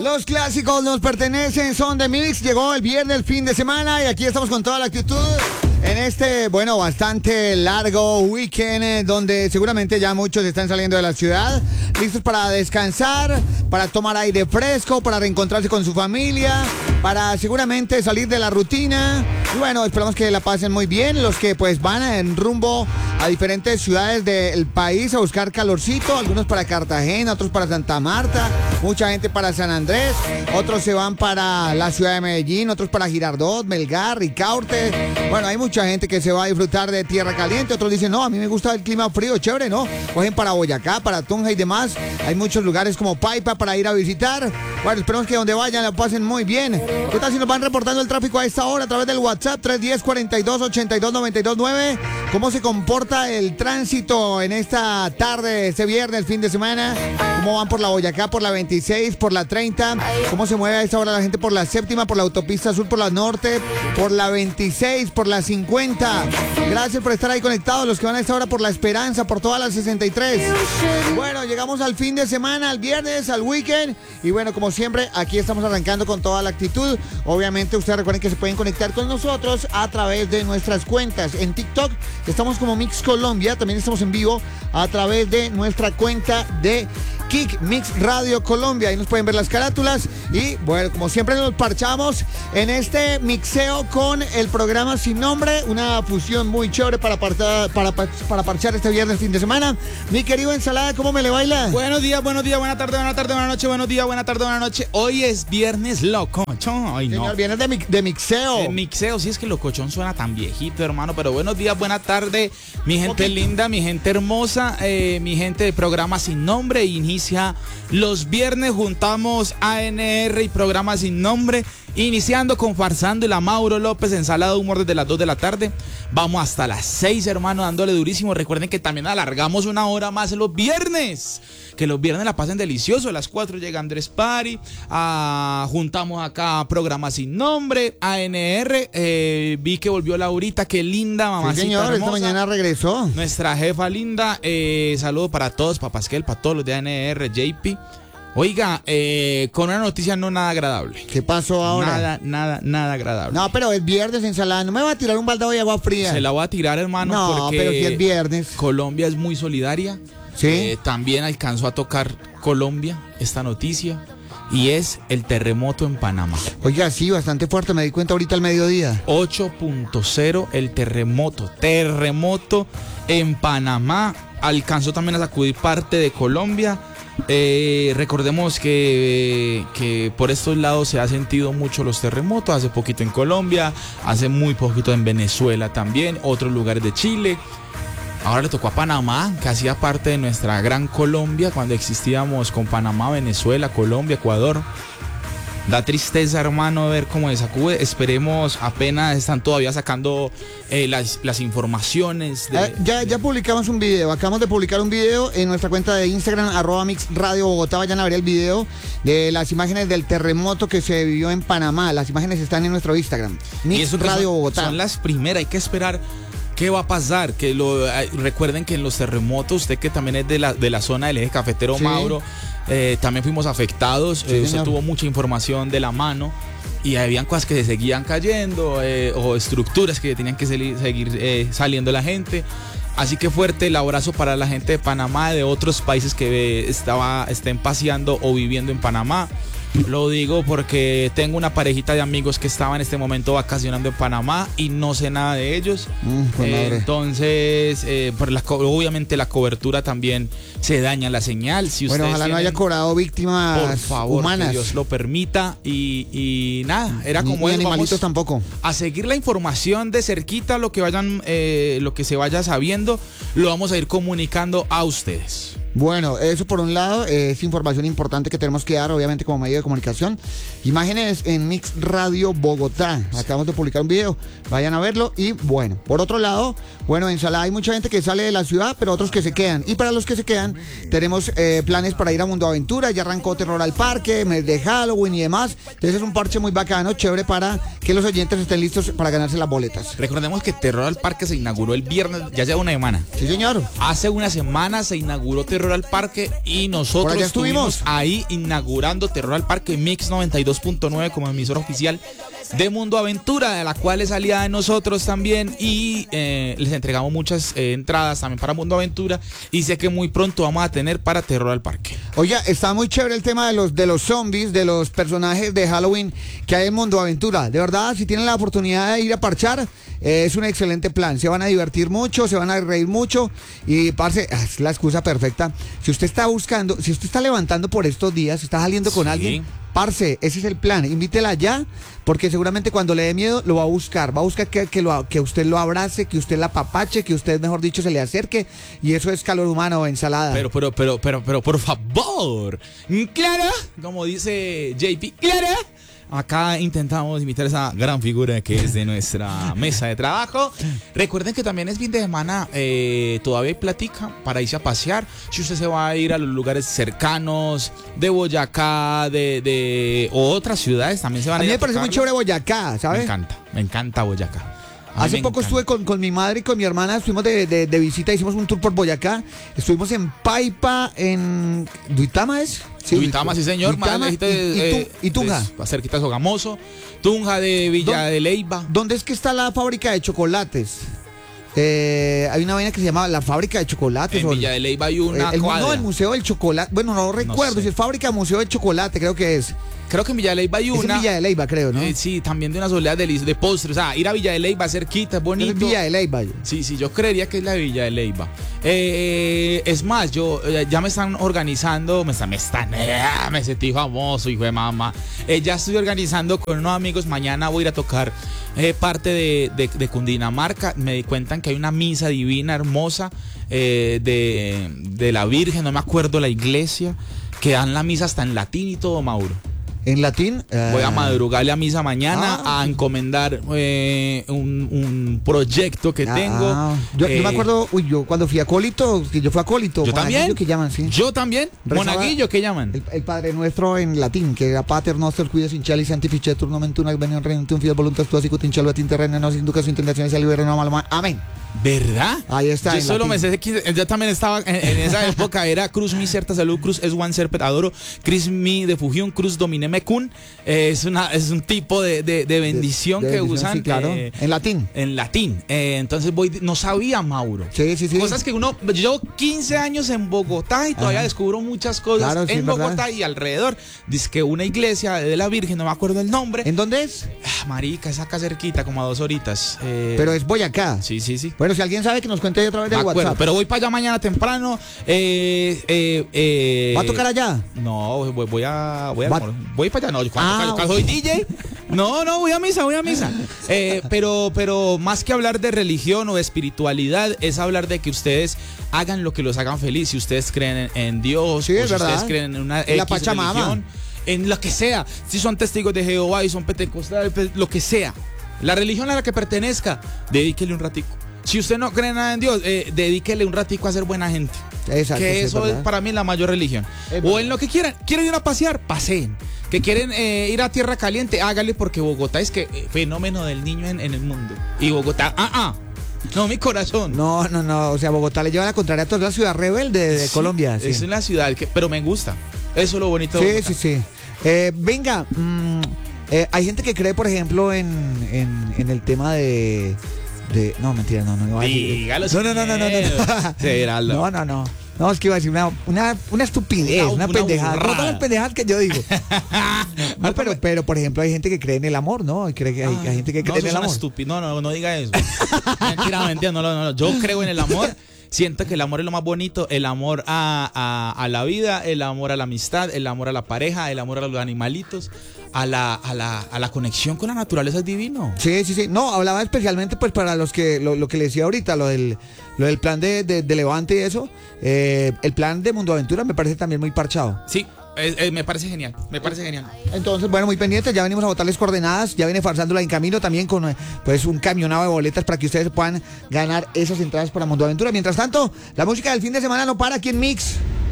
Los clásicos nos pertenecen, son de Mix. Llegó el viernes, el fin de semana, y aquí estamos con toda la actitud en este, bastante largo weekend, donde seguramente ya muchos están saliendo de la ciudad, listos para descansar, para tomar aire fresco, para reencontrarse con su familia, para seguramente salir de la rutina. Y bueno, esperamos que la pasen muy bien. Los que pues van en rumbo a diferentes ciudades del país a buscar calorcito, algunos para Cartagena, otros para Santa Marta, mucha gente para San Andrés, otros se van para la ciudad de Medellín, otros para Girardot, Melgar, Ricaurte. Bueno, hay mucha gente que se va a disfrutar de tierra caliente, otros dicen, no, a mí me gusta el clima frío, chévere, ¿no? Cogen para Boyacá, para Tunja y demás. Hay muchos lugares como Paipa para ir a visitar. Bueno, esperemos que donde vayan la pasen muy bien. ¿Qué tal si nos van reportando el tráfico a esta hora a través del WhatsApp 310-42-82-92-9? ¿Cómo se comporta el tránsito en esta tarde, este viernes, fin de semana? ¿Cómo van por la Boyacá, por la 26, por la 30? ¿Cómo se mueve a esta hora la gente por la séptima, por la autopista sur, por la norte, por la 26, por la 50? Gracias por estar ahí conectados, los que van a esta hora por la Esperanza, por todas las 63. Bueno, llegamos al fin de semana, al viernes, al weekend. Y bueno, como siempre, aquí estamos arrancando con toda la actitud. Obviamente, ustedes recuerden que se pueden conectar con nosotros a través de nuestras cuentas. En TikTok estamos como Mix Colombia. También estamos en vivo a través de nuestra cuenta de Kick Mix Radio Colombia. Ahí nos pueden ver las carátulas. Y bueno, como siempre nos parchamos en este mixeo con el programa Sin Nombre. Una fusión muy chévere para parchar este viernes, fin de semana. Mi querido Ensalada, ¿cómo me le baila? Buenos días, buena tarde, buena noche, buenos días, buena tarde, buena noche. Hoy es viernes locochón. Ay, no. Señor, viernes de mixeo. De mixeo, sí, es que locochón suena tan viejito, hermano. Pero buenos días, buena tarde, mi gente linda, mi gente hermosa, mi gente de programa Sin Nombre. Inicia los viernes, juntamos ANR y programa Sin Nombre. Iniciando con Farsando y la Mauro López, ensalada de humor desde las 2 de la tarde. Vamos hasta las 6, hermano, dándole durísimo. Recuerden que también alargamos una hora más los viernes. Que los viernes la pasen delicioso. A las 4 llega Andrés Pari. Juntamos acá programa Sin Nombre, ANR. Vi que volvió Laurita, qué linda, mamacita. Sí, señor, hermosa. esta mañana regresó. Nuestra jefa linda. Saludo para todos, para Pasquel, para todos los de ANR, JP. Oiga, con una noticia no nada agradable. ¿Qué pasó ahora? Nada agradable. No, pero es viernes, Ensalada. No me va a tirar un baldado de agua fría. Se la voy a tirar, hermano. No, porque pero si es viernes. Colombia es muy solidaria. Sí. También alcanzó a tocar Colombia esta noticia. Y es el terremoto en Panamá. Oiga, sí, bastante fuerte. Me di cuenta ahorita al mediodía. 8.0 el terremoto. Terremoto en Panamá. Alcanzó también a sacudir parte de Colombia. Recordemos que por estos lados se ha sentido mucho los terremotos. Hace poquito en Colombia, hace muy poquito en Venezuela también, otros lugares de Chile. Ahora le tocó a Panamá, que hacía parte de nuestra gran Colombia cuando existíamos con Panamá, Venezuela, Colombia, Ecuador. Da tristeza, hermano, ver cómo se sacude. Esperemos, apenas están todavía sacando las informaciones. Ya publicamos un video. Acabamos de publicar un video en nuestra cuenta de Instagram, @MixRadioBogotá. Vayan a ver el video de las imágenes del terremoto que se vivió en Panamá. Las imágenes están en nuestro Instagram, Mix Radio Bogotá. Son las primeras, hay que esperar. ¿Qué va a pasar? Recuerden que en los terremotos, usted que también es de la zona del eje cafetero, sí. Mauro, también fuimos afectados. Sí, usted tuvo mucha información de la mano y habían cosas que se seguían cayendo o estructuras que tenían que seguir saliendo la gente. Así que fuerte el abrazo para la gente de Panamá, de otros países que estén paseando o viviendo en Panamá. Lo digo porque tengo una parejita de amigos que estaba en este momento vacacionando en Panamá y no sé nada de ellos. Entonces, obviamente la cobertura también se daña la señal. Si bueno, ojalá no haya cobrado víctimas por favor, humanas. Que Dios lo permita y nada, era como ni animalitos tampoco. A seguir la información de cerquita, lo que se vaya sabiendo, lo vamos a ir comunicando a ustedes. Bueno, eso por un lado es información importante que tenemos que dar, obviamente, como medio de comunicación. Imágenes en Mix Radio Bogotá. Acabamos de publicar un video, vayan a verlo. Y bueno, por otro lado, bueno, en Salá hay mucha gente que sale de la ciudad, pero otros que se quedan. Y para los que se quedan, tenemos planes para ir a Mundo Aventura. Ya arrancó Terror al Parque, mes de Halloween y demás. Entonces es un parche muy bacano, chévere, para que los oyentes estén listos para ganarse las boletas. Recordemos que Terror al Parque se inauguró el viernes, ya lleva una semana. Sí, señor. Hace una semana se inauguró Terror Terror al Parque y nosotros Por allá estuvimos ahí inaugurando Terror al Parque Mix 92.9 como emisora oficial de Mundo Aventura, de la cual es aliada de nosotros también, y les entregamos muchas entradas también para Mundo Aventura, y sé que muy pronto vamos a tener para Terror al Parque. Oiga, está muy chévere el tema de los zombies, de los personajes de Halloween que hay en Mundo Aventura. De verdad, si tienen la oportunidad de ir a parchar, es un excelente plan. Se van a divertir mucho, se van a reír mucho y, parce, es la excusa perfecta. Si usted está buscando, si usted está levantando por estos días, si está saliendo con alguien, parce, ese es el plan. Invítela ya, porque seguramente cuando le dé miedo lo va a buscar que usted lo abrace, que usted la apapache, que usted, mejor dicho, se le acerque, y eso es calor humano, ensalada. Pero, por favor, Clara, como dice JP, Clara. Acá intentamos imitar esa gran figura que es de nuestra mesa de trabajo. Recuerden que también es fin de semana, todavía hay platica para irse a pasear. Si usted se va a ir a los lugares cercanos de Boyacá, o otras ciudades, también se van a ir. A mí a me parece muy chévere Boyacá, ¿sabes? Me encanta Boyacá. Hace poco estuve con mi madre y con mi hermana, estuvimos de visita, hicimos un tour por Boyacá, estuvimos en Paipa, en Duitama, ¿es? Sí, Duitama, sí señor. Duitama, y Tunja. Cerquita de Sogamoso, Tunja de Villa de Leyva. ¿Dónde es que está la fábrica de chocolates? Hay una vaina que se llama la fábrica de chocolates. En Villa de Leyva hay una cuadra. No, el Museo del Chocolate. Bueno, no recuerdo si es fábrica o Museo del Chocolate, creo que es. Creo que en Villa de Leyva hay una. Es en Villa de Leyva, creo, ¿no? Sí, también de unas oleadas de postres. O sea, ir a Villa de Leyva cerquita, es bonito. Es Villa de Leyva. Sí, yo creería que es la de Villa de Leyva. Es más, ya me están organizando, me sentí famoso, hijo de mamá. Ya estoy organizando con unos amigos. Mañana voy a ir a tocar parte de Cundinamarca. Me di cuenta que hay una misa divina, hermosa, de la Virgen, no me acuerdo la iglesia, que dan la misa hasta en latín y todo, Mauro. ¿En latín? Voy a madrugarle a misa mañana a encomendar un proyecto que tengo. Yo me acuerdo, yo cuando fui acólito, yo fui acólito. Yo también. Que llaman, ¿sí? Yo también. Monaguillo, ¿qué llaman? El Padre Nuestro en latín, que era Pater Noster, cuida sin chali, santificetur, nomen tunac, venion rentum, fiel voluntas tuas, sicut in chalo et interrene, nos inducas in tentaciones, y libere no malo. Amén. ¿Verdad? Ahí está. Yo solo me sé que yo también estaba en esa época. Era Cruz mi cierta salud, Cruz es one serpet adoro, Cruz mi de fugión, Cruz domine me cun. Es un tipo de bendición que usan. Sí, claro. En latín. En latín. Entonces no sabía, Mauro. Sí. Cosas que yo 15 años en Bogotá y todavía descubro muchas cosas en Bogotá y alrededor. Dice que una iglesia de la Virgen, no me acuerdo el nombre. ¿En dónde es? Marica, es acá cerquita, como a 2 horitas. Pero es Boyacá. Sí. Bueno, si alguien sabe, que nos cuente a través del WhatsApp. Pero voy para allá mañana temprano. ¿Va a tocar allá? No, voy para allá. No, cuando soy DJ. No, voy a misa. Pero más que hablar de religión o de espiritualidad, es hablar de que ustedes hagan lo que los hagan feliz. Si ustedes creen en Dios, sí, o si ustedes creen en una la Pachamama, en lo que sea. Si son testigos de Jehová y son pentecostales, lo que sea. La religión a la que pertenezca, dedíquele un ratico. Si usted no cree nada en Dios, dedíquele un ratico a ser buena gente. Exacto, que eso es para mí la mayor religión. O en lo que quieran. ¿Quieren ir a pasear? Paseen. ¿Que quieren ir a tierra caliente? Hágale, porque Bogotá es que fenómeno del niño en el mundo. Y Bogotá, no, mi corazón. No. O sea, Bogotá le lleva la contraria a toda la ciudad rebelde de Colombia. Sí. Es una ciudad pero me gusta. Eso es lo bonito de Bogotá. Sí. Venga, hay gente que cree, por ejemplo, en el tema no, mentira, no iba a decir. Dígalo. No. No, es que iba a decir una estupidez, una pendejada. No todas las pendejadas que yo digo. No, pero por ejemplo, hay gente que cree en el amor, ¿no? Hay gente que cree en el amor. No diga eso. Mentira, no. Yo creo en el amor. Siento que el amor es lo más bonito, el amor a la vida, el amor a la amistad, el amor a la pareja, el amor a los animalitos, a la conexión con la naturaleza es divino. Sí. No, hablaba especialmente pues para los que, lo que le decía ahorita, lo del plan de Levante y eso, el plan de Mundo Aventura me parece también muy parchado. Sí. Me parece genial. Entonces, bueno, muy pendientes, ya venimos a botarles coordenadas, ya viene Farsándola en camino también con pues un camionado de boletas para que ustedes puedan ganar esas entradas para Mundo Aventura. Mientras tanto, la música del fin de semana no para aquí en Mix.